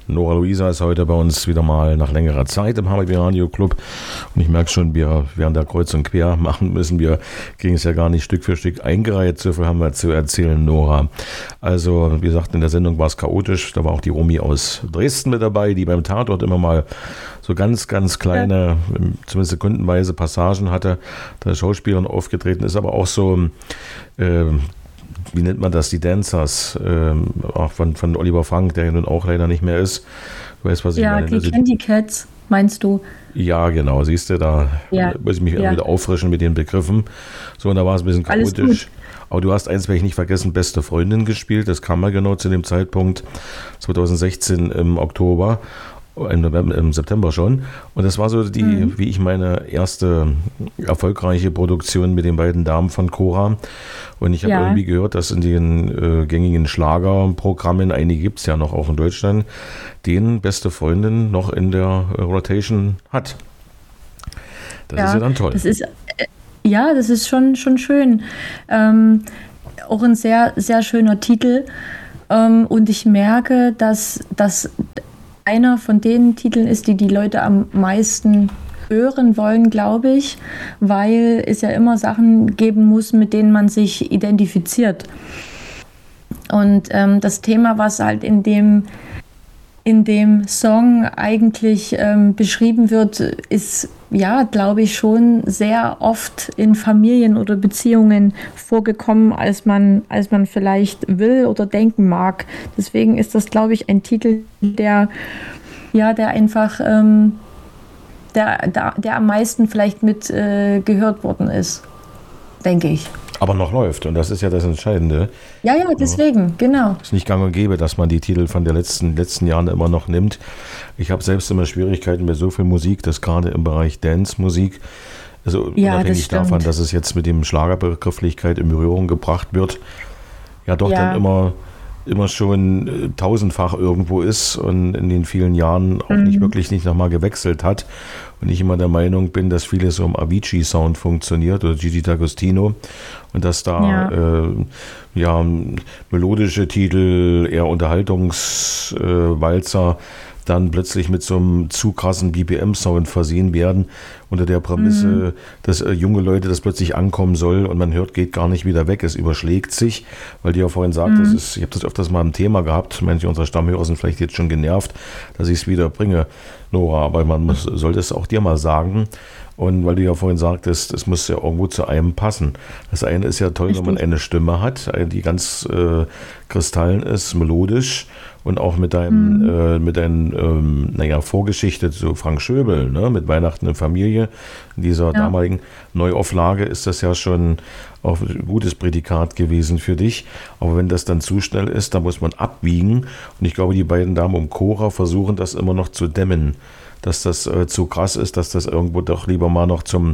Nora Luisa ist heute bei uns wieder mal nach längerer Zeit im HBB Radio Club und ich merke schon, wir werden da kreuz und quer machen müssen. Wir kriegen es ja gar nicht Stück für Stück eingereiht. So viel haben wir zu erzählen, Nora. Also, wie gesagt, in der Sendung war es chaotisch. Da war auch die Romy aus Dresden mit dabei, die beim Tatort immer mal so ganz, ganz kleine, zumindest sekundenweise Passagen hatte, da Schauspielerin aufgetreten ist, aber auch so wie nennt man das, die Dancers, auch von Oliver Frank, der ja nun auch leider nicht mehr ist. Du weißt, was ich meine. Ja, die Candy Cats, meinst du? Ja, genau, siehst du, da muss ich mich wieder auffrischen mit den Begriffen. So, und da war es ein bisschen chaotisch. Aber du hast eins, werde ich nicht vergessen, Beste Freundin gespielt. Das kam mal genau zu dem Zeitpunkt, 2016 im Oktober. Im September schon. Und das war so die, wie ich meine, erste erfolgreiche Produktion mit den beiden Damen von Cora. Und ich habe irgendwie gehört, dass in den gängigen Schlagerprogrammen, einige gibt es ja noch auch in Deutschland, den Beste Freundin noch in der Rotation hat. Das ist ja dann toll. Das ist schon schön. Auch ein sehr, sehr schöner Titel. Und ich merke, dass einer von den Titeln ist, die Leute am meisten hören wollen, glaube ich, weil es ja immer Sachen geben muss, mit denen man sich identifiziert. Und das Thema, was halt in dem Song eigentlich beschrieben wird, ist, ja, glaube ich, schon sehr oft in Familien oder Beziehungen vorgekommen, als man vielleicht will oder denken mag. Deswegen ist das, glaube ich, ein Titel, der einfach der am meisten vielleicht mit gehört worden ist, denke ich. Aber noch läuft, und das ist ja das Entscheidende. Ja, deswegen, genau. Es ist nicht gang und gäbe, dass man die Titel von den letzten Jahren immer noch nimmt. Ich habe selbst immer Schwierigkeiten mit so viel Musik, dass gerade im Bereich Dance-Musik, also unabhängig davon, dass es jetzt mit dem Schlagerbegrifflichkeit in Berührung gebracht wird, ja doch dann immer schon tausendfach irgendwo ist und in den vielen Jahren auch nicht nochmal gewechselt hat. Und ich immer der Meinung bin, dass vieles so im Avicii-Sound funktioniert oder Gigi D'Agostino und dass da melodische Titel, eher Unterhaltungswalzer dann plötzlich mit so einem zu krassen BPM-Sound versehen werden, unter der Prämisse, dass junge Leute das plötzlich ankommen soll und man hört, geht gar nicht wieder weg, es überschlägt sich, weil die ja vorhin sagt, ich habe das öfters mal im Thema gehabt, manche unserer Stammhörer sind vielleicht jetzt schon genervt, dass ich es wieder bringe, Nora, aber man sollte es auch dir mal sagen. Und weil du ja vorhin sagtest, es muss ja irgendwo zu einem passen. Das eine ist ja toll, wenn man eine Stimme hat, die ganz kristallin ist, melodisch und auch mit deinen Vorgeschichte zu Frank Schöbel, ne, mit Weihnachten in Familie, in dieser damaligen Neuauflage ist das ja schon auch ein gutes Prädikat gewesen für dich. Aber wenn das dann zu schnell ist, dann muss man abbiegen. Und ich glaube, die beiden Damen um Cora versuchen das immer noch zu dämmen, dass das zu krass ist, dass das irgendwo doch lieber mal noch zum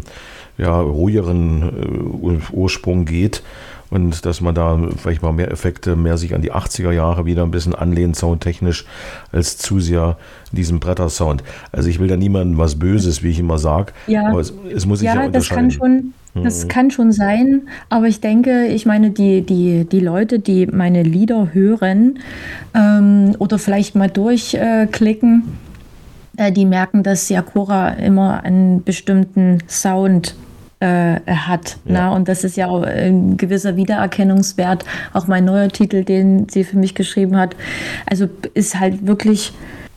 ruhigeren Ursprung geht und dass man da vielleicht mal mehr Effekte, mehr sich an die 80er Jahre wieder ein bisschen anlehnt, soundtechnisch, als zu sehr diesem Bretter-Sound. Also ich will da niemandem was Böses, wie ich immer sage, aber es muss sich ja unterscheiden. Das kann schon sein, aber ich denke, ich meine, die Leute, die meine Lieder hören oder vielleicht mal durchklicken, die merken, dass Cora immer einen bestimmten Sound hat. Ja. Und das ist ja auch ein gewisser Wiedererkennungswert. Auch mein neuer Titel, den sie für mich geschrieben hat, also ist halt wirklich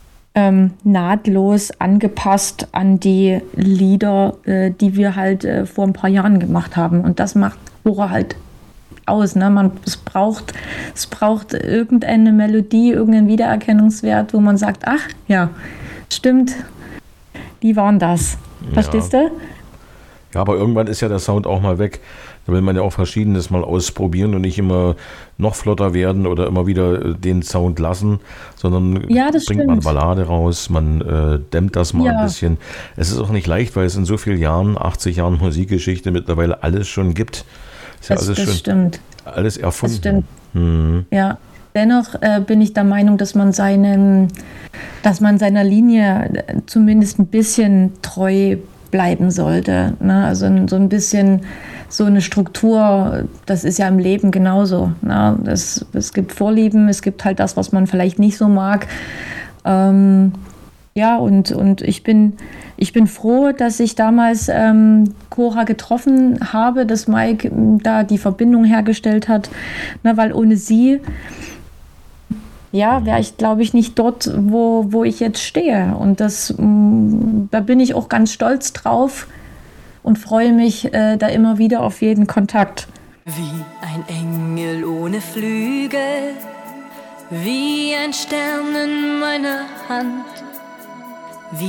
nahtlos angepasst an die Lieder, die wir halt vor ein paar Jahren gemacht haben. Und das macht Cora halt aus. Ne? Es braucht irgendeine Melodie, irgendeinen Wiedererkennungswert, wo man sagt, ach ja, stimmt, die waren das. Verstehst du? Ja, aber irgendwann ist ja der Sound auch mal weg. Da will man ja auch Verschiedenes mal ausprobieren und nicht immer noch flotter werden oder immer wieder den Sound lassen, sondern bringt man Ballade raus, man dämmt das mal ein bisschen. Es ist auch nicht leicht, weil es in so vielen Jahren, 80 Jahren Musikgeschichte mittlerweile alles schon gibt. Das stimmt. Alles erfunden. Das stimmt. Ja. Dennoch bin ich der Meinung, dass man seiner Linie zumindest ein bisschen treu bleiben sollte. Ne? Also so ein bisschen so eine Struktur, das ist ja im Leben genauso. Ne? Es gibt Vorlieben, es gibt halt das, was man vielleicht nicht so mag. Ja, und ich bin froh, dass ich damals Cora getroffen habe, dass Mike da die Verbindung hergestellt hat, ne, weil ohne sie wäre ich, glaube ich, nicht dort, wo ich jetzt stehe. Und da bin ich auch ganz stolz drauf und freue mich da immer wieder auf jeden Kontakt. Wie ein Engel ohne Flügel, wie ein Stern in meiner Hand,